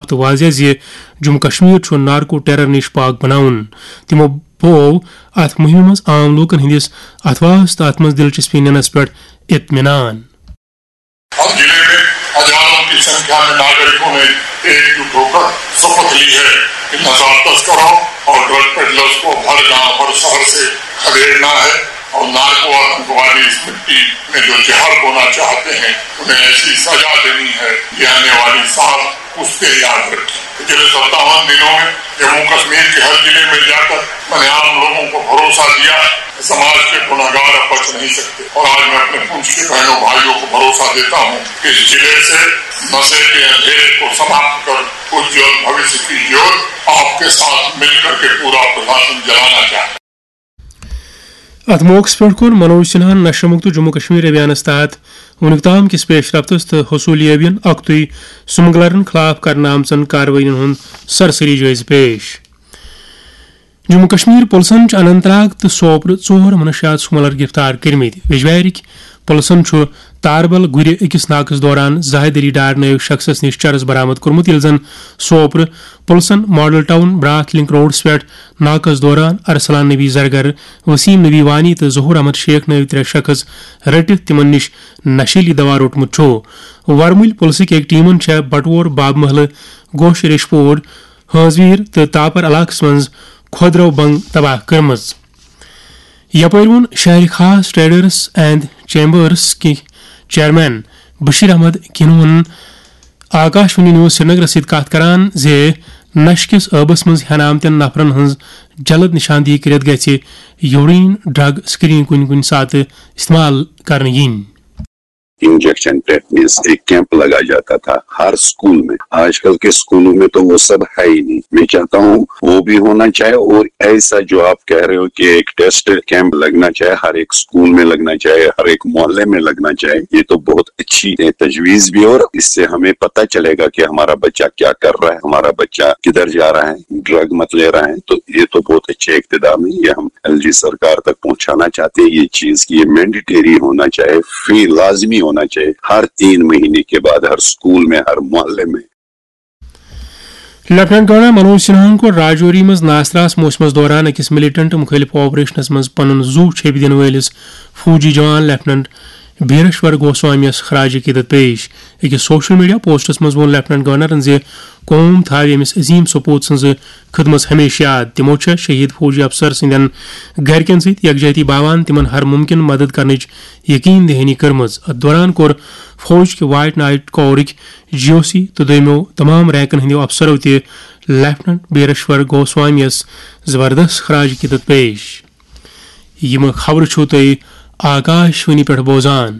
تو واضح زِ جموں کشمیر چھُ نارکو ٹیرر نش پاک بناون. تمو بوو ات مہم مز عام لوکن ہندس اتواس تو ات مز دلچسپی ننس پہ اطمینان. ہر ضلع میں ہزاروں کی سنکھیا میں ناگرکوں نے ایک جٹ ہو کر شپت لی ہے کہ نژاد تسکروں اور ڈرگ پیڈلرز کو ہر گاؤں ہر شہر سے کھدیڑنا ہے اور نارکو آتنکوادی اس مٹی میں جو زہر بونا چاہتے ہیں انہیں ایسی سزا دینی ہے کہ آنے والی سال اس کے یاد رکھیں. پچھلے 57 دنوں میں جموں کشمیر کے ہر ضلع میں جا کر میں نے عام لوگوں کو بھروسہ دیا کہ سماج کے گناہگار اب بچ نہیں سکتے. اور آج میں اپنے پنچ کے بہنوں بھائیوں کو بھروسہ دیتا ہوں کہ اس ضلع سے نشے کے اندھیرے کو سماپت کر اجول بھوشیہ کی جیوت آپ کے ساتھ مل کر کے پورا پرشاسن جلانا چاہتے ہیں. ات موقع پہ کور منوج سنہا نشہ مکت جموں کشمیر ابھیانس تحت ونیک تام کس پیش رفتس تو حصولیابین اکتوئی سمگلرن خلاف کرنا آمژن کاروائین ہند سرسری جائزہ پیش. جموں کشمیر پلسن اننت ناگ تو سوپر 4 منشیات سمگلر گرفتار کرمت. وجوارک پلسن تاربل گر اکس ناکس دوران زاہد علی ڈار نو شخصس نش چرس برآمد کورمت یل زن super پلسن model town Barack link roads پہ ناکس دوران ارسلان نبی زرگر وسیم نبی وانی تو ظہور احمد شیخ نو 3 شخص رٹت تمن نش نشیلی دوا روٹمت. ورمل پلسک ایک ٹیمن بٹور باب محل گوش ریشپور ہنزویر تو تاپر علاقس من کھودرو بنگ تباہ کرمز. یپر وون شہر خاص ٹریڈرس اینڈ چیمبرس کی چیئرمین بشیر احمد کنون آکاشوانی نیوز سری نگر ست کت کران زِ نشہ کس عبس مز ہین آمتین نفرن ہز جلد نشاندہی کرت گژھِ یورین ڈرگ سکرین کن سات استعمال کرنے ین. انجیکشن ٹیٹنس ایک کیمپ لگا جاتا تھا ہر اسکول میں. آج کل کے اسکولوں میں تو وہ سب ہے ہی نہیں. میں چاہتا ہوں وہ بھی ہونا چاہیے اور ایسا جو آپ کہہ رہے ہو کہ ایک ٹیسٹ کیمپ لگنا چاہیے ہر ایک اسکول میں لگنا چاہیے ہر ایک محلے میں لگنا چاہیے. یہ تو بہت اچھی تجویز بھی اور اس سے ہمیں پتہ چلے گا کہ ہمارا بچہ کیا کر رہا ہے ہمارا بچہ کدھر جا رہا ہے ڈرگ مت لے رہا ہے. تو یہ تو بہت اچھے اقتدام ہے. یہ ہم ایل جی سرکار تک پہنچانا چاہتے ہیں یہ چیز کی یہ مینڈیٹری ہونا چاہیے فی لازمی ہونا چاہیے ہر 3 مہینے کے بعد ہر اسکول میں ہر محلے میں. لیفٹنٹ گورنر منوج سنہا کو راجوری مز ناستراس موسمس دوران اکس ملیٹنٹ مخالف آپریشنس مز پن زو چھپ دن ولس فوجی جوان لیفٹنٹ بیرشور گوسوامیس خراج عقیدت پیش. اکس سوشل میڈیا پوسٹس مز وون لیفٹنٹ گورنرن زِ قوم تھاو امس عظیم سپوت سنز خدمت ہمیشہ یاد. تمو شہید فوجی افسر سندین گرکن ست یکجہتی باوان تمن ہر ممکن مدد کرنچ یقین دہانی کرمز. ات دوران کور فوج کے وائٹ نائٹ کورک جی او سی تو دویمو تمام رینکن ہندو افسرو تہ لیفٹنٹ بیرشور گوسوامیس زبردست خراج عقیدت پیش. یم خبر چھو تھی آکاشوانی پہ بوزان.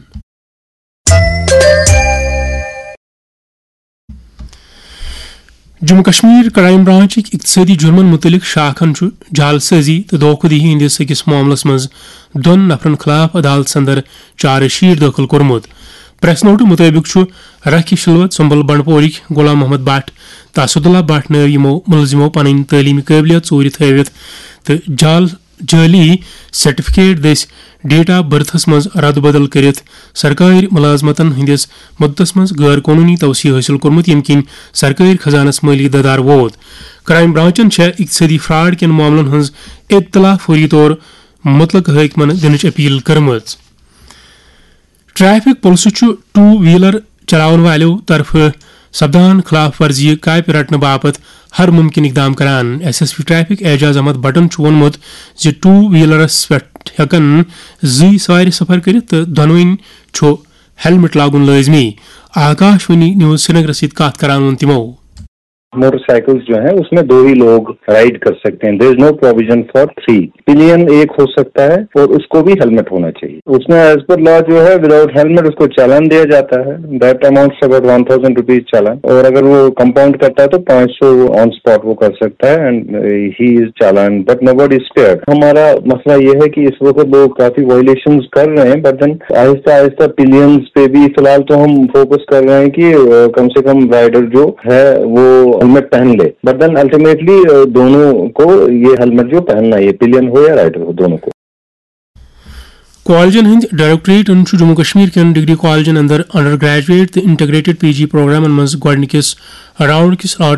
جموں کشمیر کرائم برانچک اقتصادی جرمن متعلق شاخن جال سازی تو دھوکہ دہی ہندس اکس معاملس مز 2 نفرن خلاف عدالت اندر چارج شیٹ داخل کورمت. پریس نوٹ مطابق رکھ شلوت سنبل بنڈپورک غلام محمد بٹ تو اسد اللہ بٹ نو یمو ملزمو پن تعلیمی قابلیت ژور تھوت تو جعلی certificate this date of births مز رد بدل کرت سرکاری ملازمتن ہندس مدتس مز غیر قانونی توسیع حاصل کورمت یم کن سرکاری خزانس مالی ددار ووت. کرائم برانچن اقتصادی فراڈ کن معاملن ہز اطلاع فوری طور مطلق حاکمن دنچ اپیل کرمت. ٹریفک پولیس 2 ویلر چلاون والو طرف سپدان خلاف ورزی کاپہ رٹنے باپت ہر ممکن اقدام کران. ایس ایس پی ٹریفک اعجاز احمد بٹن وونمت ز 2 ویلرس پہ ہیکن 2 سوار سفر کرت تو دونوین ہیلمٹ لاگن لازمی. آکاشوانی نیوز سری نگر ست کت کران وون تمو موٹر سائیکلز جو ہیں اس میں 2 ہی لوگ رائڈ کر سکتے ہیں. دیر از نو پروویژن فار 3. پلین ایک ہو سکتا ہے اور اس کو بھی ہیلمٹ ہونا چاہیے. اس میں ایز پر لا جو ہے وداؤٹ ہیلمٹ اس کو چالان دیا جاتا ہے. دیٹ اماؤنٹ اباؤٹ 1000 روپیز چالان. اور اگر وہ کمپاؤنڈ کرتا ہے تو 500 آن اسپاٹ وہ کر سکتا ہے and he is challan but no body is اسپیئرڈ. ہمارا مسئلہ یہ ہے کہ اس وقت لوگ کافی وائلیشنز کر رہے ہیں بٹ دین آہستہ آہستہ پلینز پہ بھی فی الحال تو ہم فوکس کر رہے ہیں کہ کم سے کم رائڈر جو ہے وہ ہیلمٹ پہن لے. بٹ دین الٹیمیٹلی دونوں کو یہ ہیلمٹ جو پہننا ہے یہ پلین ہو یا رائڈر ہو دونوں کو. کالجن ہند ڈائریکٹوریٹ جموں کشمیر کن ڈگری کالجن اندر انڈر گریجویٹ تو انٹیگریٹڈ پی جی پروگرامن مز گۄڈنِکِس راؤنڈ کس